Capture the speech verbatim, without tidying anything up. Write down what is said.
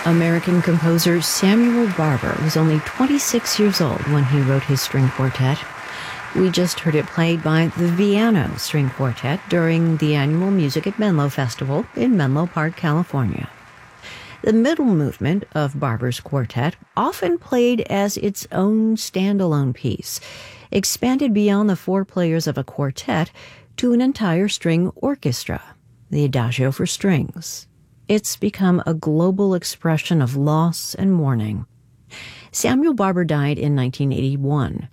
American composer Samuel Barber was only twenty-six years old when he wrote his string quartet. We just heard it played by the Viano String Quartet during the annual Music at Menlo Festival in Menlo Park, California. The middle movement of Barber's quartet, often played as its own standalone piece, expanded beyond the four players of a quartet to an entire string orchestra, the Adagio for strings. It's become a global expression of loss and mourning. Samuel Barber died in nineteen eighty-one.